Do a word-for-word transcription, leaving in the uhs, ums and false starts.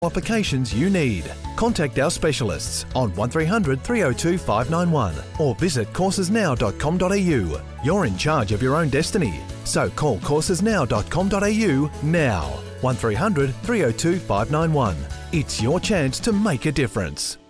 applications you need. Contact our specialists on one three hundred three oh two five nine one or visit courses now dot com dot a u. You're in charge of your own destiny, so call courses now dot com dot a u now. one three hundred three oh two five nine one. It's your chance to make a difference.